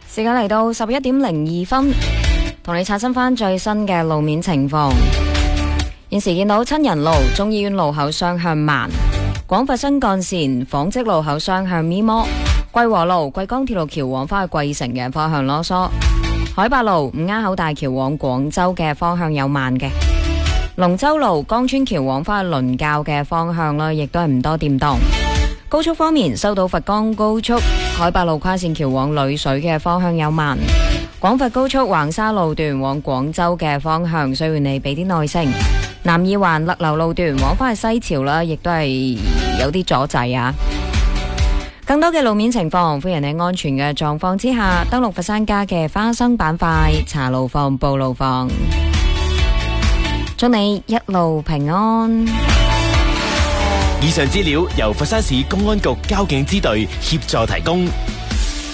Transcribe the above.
時間嚟到11:02，同你刷新翻最新嘅路面情況。現時見到親仁路、中醫院路口雙向慢，廣佛新幹線紡織路口雙向咪摩，桂和路桂江鐵路橋往返去桂城嘅方向囉嗦，海八路五鴉口大橋往廣州嘅方向有慢嘅，龍舟路江村橋往返去倫教嘅方向啦，亦都係唔多掂當。高速方面，收到佛岡高速海八路跨線橋往旅水嘅方向有慢，廣佛高速橫沙路段往廣州嘅方向需要你俾啲耐性。南二環勒流路段往返去西樵啦，亦都係有啲阻滯啊。更多嘅路面情況，歡迎你安全嘅狀況之下登錄佛山家嘅花生板塊查路況報路況。祝你一路平安。 以上資料由佛山市公安局交警支隊協助提供。